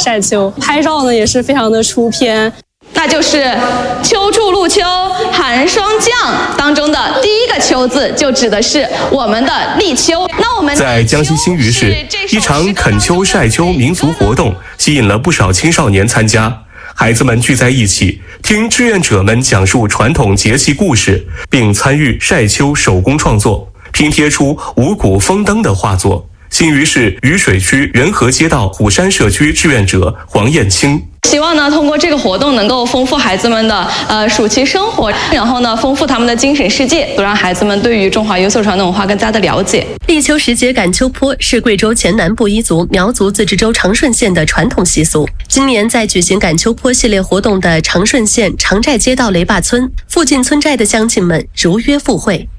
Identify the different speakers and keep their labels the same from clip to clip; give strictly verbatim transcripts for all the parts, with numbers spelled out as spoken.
Speaker 1: 晒秋，拍照呢也是非常的出片。
Speaker 2: 那就是秋处露秋，寒霜降当中的第一个秋字，就指的是我们的立秋。那我们
Speaker 3: 在江西新余市，一场恳秋晒秋民俗活动吸引了不少青少年参加。孩子们聚在一起，听志愿者们讲述传统节气故事，并参与晒秋手工创作，拼贴出五谷丰登的画作。新余市渝水区仁和街道虎山社区志愿者黄燕青。
Speaker 2: 希望呢，通过这个活动能够丰富孩子们的呃暑期生活，然后呢，丰富他们的精神世界，多让孩子们对于中华优秀传统文化更加的了解。
Speaker 4: 立秋时节赶秋坡是贵州黔南布依族苗族自治州长顺县的传统习俗。今年在举行赶秋坡系列活动的长顺县长寨街道雷坝村，附近村寨的乡亲们如约赴会。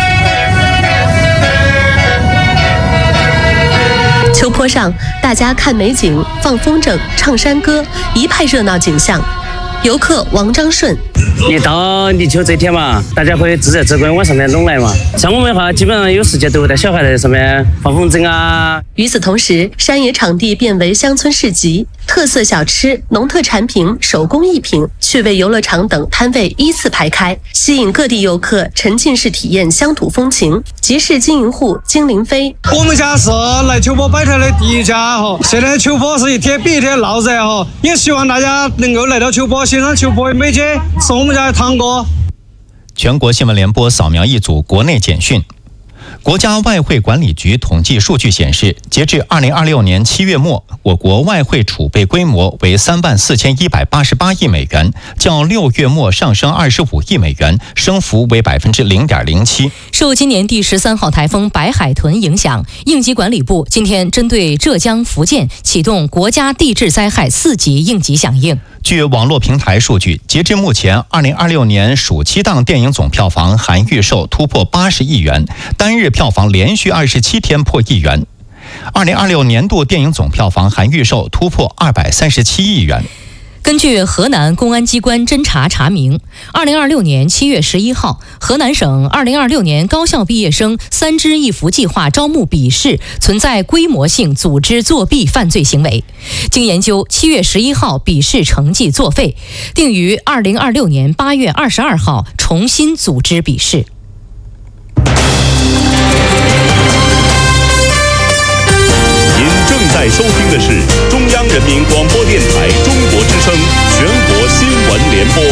Speaker 4: 秋坡上，大家看美景、放风筝、唱山歌，一派热闹景象。游客王章顺，
Speaker 5: 一到立秋这天嘛，大家会自然自然往上面拢来嘛。像我们的话，基本上有时间都会带小孩在上面放风筝啊。
Speaker 4: 与此同时，山野场地变为乡村市集，特色小吃、农特产品、手工艺品、趣味游乐场等摊位依次排开，吸引各地游客沉浸式体验乡土风情。集市经营户金林飞，
Speaker 6: 我们家是来秋坡摆摊的第一家哈，现在秋坡是一天比一天闹热哈，也希望大家能够来到秋坡欣赏秋坡的美景，是我们家的堂哥。
Speaker 7: 全国新闻联播扫描一组国内简讯。国家外汇管理局统计数据显示，截至二零二六年七月末，我国外汇储备规模为三万四千一百八十八亿美元，较六月末上升二十五亿美元，升幅为百分之零点零七。
Speaker 8: 受今年第十三号台风白海豚影响，应急管理部今天针对浙江、福建启动国家地质灾害四级应急响应。
Speaker 7: 据网络平台数据，截至目前，二零二六年暑期档电影总票房含预售突破八十亿元，单日票房连续二十七天破亿元。二零二六年度电影总票房含预售突破二百三十七亿元。
Speaker 8: 根据河南公安机关侦查查明，二零二六年七月十一号，河南省二零二六年高校毕业生三支一扶计划招募笔试存在规模性组织作弊犯罪行为。经研究，七月十一号笔试成绩作废，定于二零二六年八月二十二号重新组织笔试。
Speaker 9: 您正在收听的是中央人民广播电台中国之声全国新闻联播。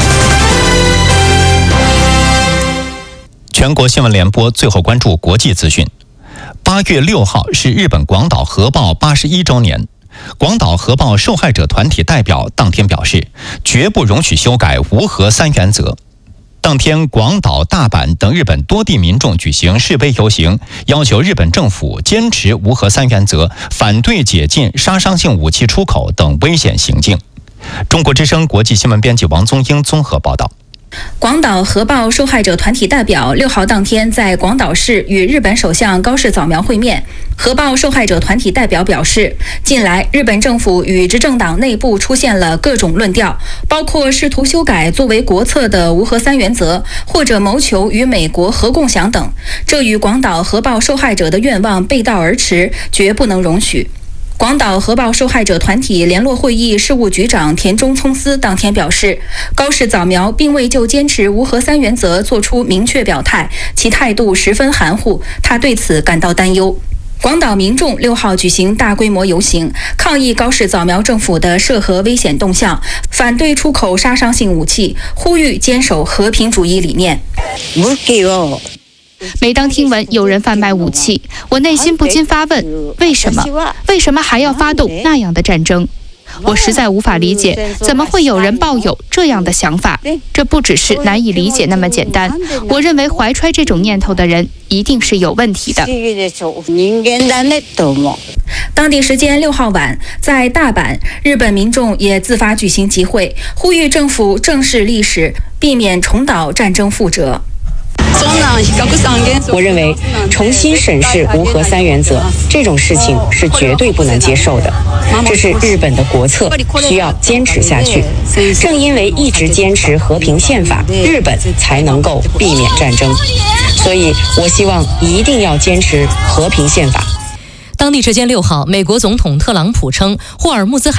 Speaker 7: 全国新闻联播最后关注国际资讯。八月六号是日本广岛核爆八十一周年。广岛核爆受害者团体代表当天表示，绝不容许修改无核三原则。当天，广岛、大阪等日本多地民众举行示威游行，要求日本政府坚持无核三原则，反对解禁杀伤性武器出口等危险行径。中国之声国际新闻编辑王宗英综合报道。
Speaker 10: 广岛核爆受害者团体代表六号当天在广岛市与日本首相高市早苗会面。核爆受害者团体代表表示，近来日本政府与执政党内部出现了各种论调，包括试图修改作为国策的无核三原则，或者谋求与美国核共享等，这与广岛核爆受害者的愿望背道而驰，绝不能容许。广岛核爆受害者团体联络会议事务局长田中聪司当天表示，高市早苗并未就坚持无核三原则作出明确表态，其态度十分含糊，他对此感到担忧。广岛民众六号举行大规模游行，抗议高市早苗政府的涉核危险动向，反对出口杀伤性武器，呼吁坚守和平主义理念。
Speaker 11: 每当听闻有人贩卖武器，我内心不禁发问：为什么？为什么还要发动那样的战争？我实在无法理解，怎么会有人抱有这样的想法？这不只是难以理解那么简单。我认为怀揣这种念头的人一定是有问题的。
Speaker 10: 当地时间六号晚，在大阪，日本民众也自发举行集会，呼吁政府正视历史，避免重蹈战争覆辙。
Speaker 12: 我认为重新审视无核三原则这种事情是绝对不能接受的，这是日本的国策，需要坚持下去。正因为一直坚持和平宪法，日本才能够避免战争，所以我希望一定要坚持和平宪法。
Speaker 8: 当地时间六号，美国总统特朗普称，霍尔木兹海